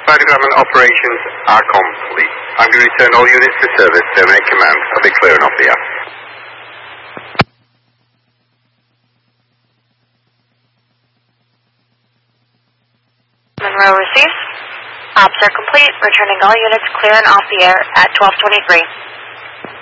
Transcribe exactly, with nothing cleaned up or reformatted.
Photogram and operations are complete. I'm going to return all units to service. Terminate command. I'll be clearing off the air. Monroe receives. Ops are complete. Returning all units clear and off the air at twelve twenty-three.